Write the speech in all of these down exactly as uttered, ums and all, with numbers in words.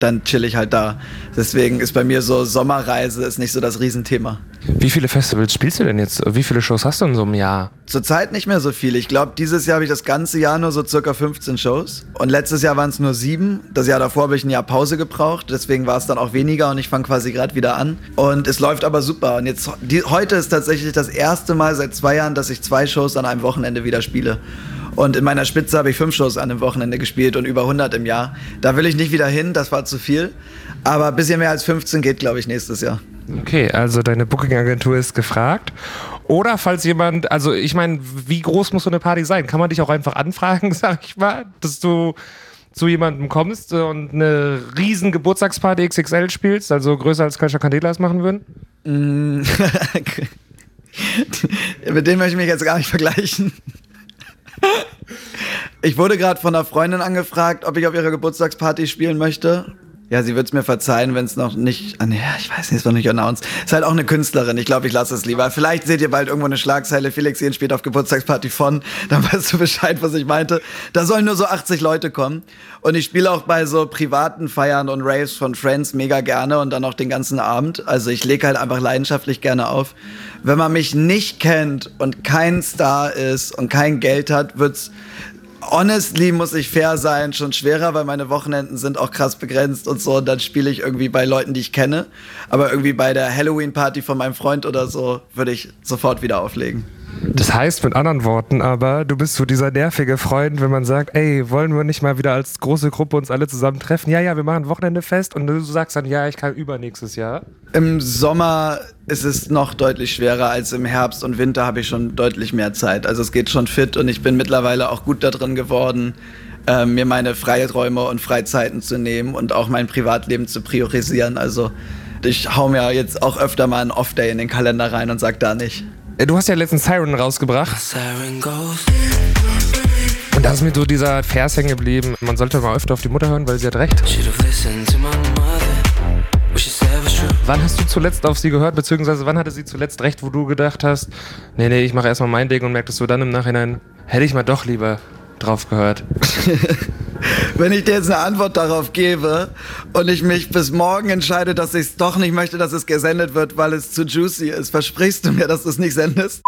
dann chill ich halt da. Deswegen ist bei mir so Sommerreise ist nicht so das Riesenthema. Wie viele Festivals spielst du denn jetzt? Wie viele Shows hast du in so einem Jahr? Zurzeit nicht mehr so viel. Ich glaube, dieses Jahr habe ich das ganze Jahr nur so circa fünfzehn Shows. Und letztes Jahr waren es nur sieben. Das Jahr davor habe ich ein Jahr Pause gebraucht. Deswegen war es dann auch weniger und ich fange quasi gerade wieder an. Und es läuft aber super. Und jetzt die, heute ist tatsächlich das erste Mal seit zwei Jahren, dass ich zwei Shows an einem Wochenende wieder spiele. Und in meiner Spitze habe ich fünf Shows an einem Wochenende gespielt und über hundert im Jahr. Da will ich nicht wieder hin, das war zu viel. Aber ein bisschen mehr als fünfzehn geht, glaube ich, nächstes Jahr. Okay, also deine Booking-Agentur ist gefragt. Oder falls jemand, also ich meine, wie groß muss so eine Party sein? Kann man dich auch einfach anfragen, sag ich mal, dass du zu jemandem kommst und eine riesen Geburtstagsparty X X L spielst, also größer als Culture Candela es machen würden? Mm. Mit dem möchte ich mich jetzt gar nicht vergleichen. Ich wurde gerade von einer Freundin angefragt, ob ich auf ihrer Geburtstagsparty spielen möchte. Ja, sie wird es mir verzeihen, wenn es noch nicht... Ah, nee, ich weiß nicht, ist noch nicht announced. Ist halt auch eine Künstlerin, ich glaube, ich lasse es lieber. Vielleicht seht ihr bald irgendwo eine Schlagzeile, Felix Jähn spielt auf Geburtstagsparty von, dann weißt du Bescheid, was ich meinte. Da sollen nur so achtzig Leute kommen. Und ich spiele auch bei so privaten Feiern und Raves von Friends mega gerne und dann auch den ganzen Abend. Also ich lege halt einfach leidenschaftlich gerne auf. Wenn man mich nicht kennt und kein Star ist und kein Geld hat, wird's... Honestly, muss ich fair sein, schon schwerer, weil meine Wochenenden sind auch krass begrenzt und so. Und dann spiele ich irgendwie bei Leuten, die ich kenne. Aber irgendwie bei der Halloween-Party von meinem Freund oder so würde ich sofort wieder auflegen. Das heißt mit anderen Worten aber, du bist so dieser nervige Freund, wenn man sagt, ey, wollen wir nicht mal wieder als große Gruppe uns alle zusammen treffen? Ja, ja, wir machen ein Wochenende fest und du sagst dann, ja, ich kann übernächstes Jahr. Im Sommer ist es noch deutlich schwerer als im Herbst und Winter habe ich schon deutlich mehr Zeit. Also es geht schon fit und ich bin mittlerweile auch gut da drin geworden, äh, mir meine Freiräume und Freizeiten zu nehmen und auch mein Privatleben zu priorisieren. Also ich hau mir jetzt auch öfter mal einen Off-Day in den Kalender rein und sag da nicht. Du hast ja letztens Siren rausgebracht. Und da ist mir so dieser Vers hängen geblieben. Man sollte mal öfter auf die Mutter hören, weil sie hat recht. Wann hast du zuletzt auf sie gehört, beziehungsweise wann hatte sie zuletzt recht, wo du gedacht hast, nee, nee, ich mache erstmal mein Ding und merktest du dann im Nachhinein, hätte ich mal doch lieber drauf gehört? Wenn ich dir jetzt eine Antwort darauf gebe und ich mich bis morgen entscheide, dass ich es doch nicht möchte, dass es gesendet wird, weil es zu juicy ist, versprichst du mir, dass du es nicht sendest?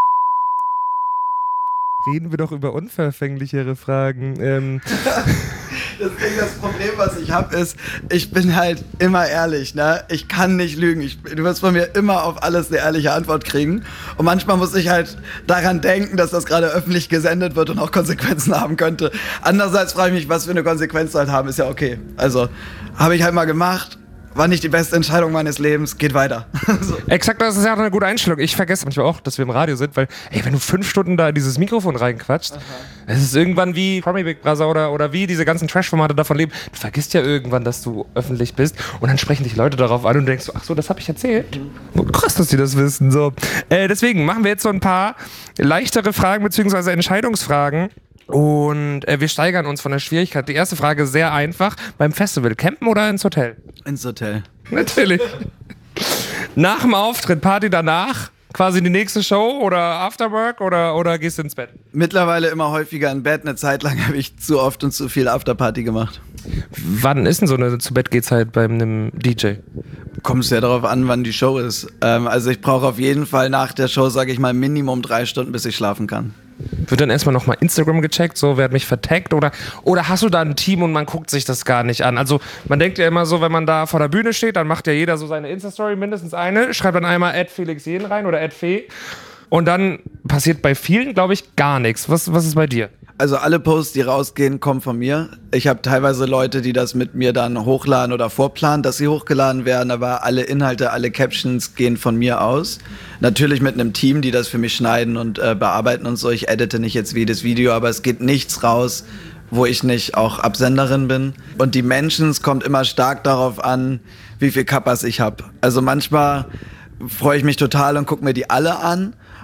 Reden wir doch über unverfänglichere Fragen. Ähm. Deswegen das Problem, was ich habe, ist, ich bin halt immer ehrlich, ne? Ich kann nicht lügen. Ich, du wirst von mir immer auf alles eine ehrliche Antwort kriegen. Und manchmal muss ich halt daran denken, dass das gerade öffentlich gesendet wird und auch Konsequenzen haben könnte. Andererseits frage ich mich, was für eine Konsequenz halt haben, ist ja okay. Also, habe ich halt mal gemacht. War nicht die beste Entscheidung meines Lebens, geht weiter. So. Exakt, das ist ja auch eine gute Einstellung. Ich vergesse manchmal auch, dass wir im Radio sind, weil, ey, wenn du fünf Stunden da in dieses Mikrofon reinquatscht, es ist irgendwann wie Promi Big Brother oder, oder wie diese ganzen Trash-Formate davon leben. Du vergisst ja irgendwann, dass du öffentlich bist und dann sprechen dich Leute darauf an und du denkst so, ach so, das habe ich erzählt. Mhm. Krass, dass die das wissen. So. Äh, deswegen machen wir jetzt so ein paar leichtere Fragen bzw. Entscheidungsfragen. Und äh, wir steigern uns von der Schwierigkeit. Die erste Frage sehr einfach. Beim Festival, campen oder ins Hotel? Ins Hotel. Natürlich. Nach dem Auftritt, Party danach? Quasi die nächste Show oder Afterwork oder, oder gehst du ins Bett? Mittlerweile immer häufiger im Bett. Eine Zeit lang habe ich zu oft und zu viel Afterparty gemacht. Wann ist denn so eine Zu-Bett-Gehzeit bei einem D J? Kommt es ja darauf an, wann die Show ist. Ähm, also ich brauche auf jeden Fall nach der Show, sage ich mal, Minimum drei Stunden, bis ich schlafen kann. Wird dann erstmal nochmal Instagram gecheckt, so, wer hat mich vertaggt oder, oder hast du da ein Team und man guckt sich das gar nicht an? Also man denkt ja immer so, wenn man da vor der Bühne steht, dann macht ja jeder so seine Insta-Story, mindestens eine, schreibt dann einmal at Felix Jähn rein oder at Fee und dann passiert bei vielen, glaube ich, gar nichts. Was, was ist bei dir? Also alle Posts, die rausgehen, kommen von mir. Ich habe teilweise Leute, die das mit mir dann hochladen oder vorplanen, dass sie hochgeladen werden, aber alle Inhalte, alle Captions gehen von mir aus. Natürlich mit einem Team, die das für mich schneiden und äh, bearbeiten und so. Ich edite nicht jetzt jedes Video, aber es geht nichts raus, wo ich nicht auch Absenderin bin. Und die Menschen, es kommt immer stark darauf an, wie viel Kappas ich habe. Also manchmal freue ich mich total und gucke mir die alle an.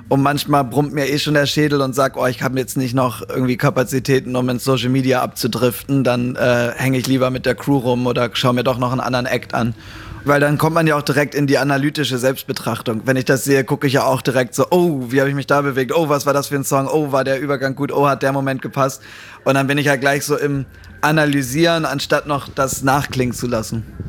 Und manchmal brummt mir eh schon der Schädel und sagt, oh, ich habe jetzt nicht noch irgendwie Kapazitäten, um in Social Media abzudriften. Dann äh, hänge ich lieber mit der Crew rum oder schaue mir doch noch einen anderen Act an. Weil dann kommt man ja auch direkt in die analytische Selbstbetrachtung. Wenn ich das sehe, gucke ich ja auch direkt so, oh, wie habe ich mich da bewegt? Oh, was war das für ein Song? Oh, war der Übergang gut? Oh, hat der Moment gepasst? Und dann bin ich ja gleich so im Analysieren, anstatt noch das nachklingen zu lassen.